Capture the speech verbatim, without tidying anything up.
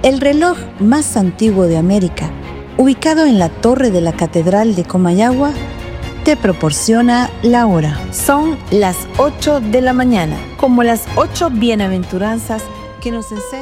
El reloj más antiguo de América, ubicado en la torre de la Catedral de Comayagua, te proporciona la hora. Son las ocho de la mañana, como las ocho bienaventuranzas que nos enseñan.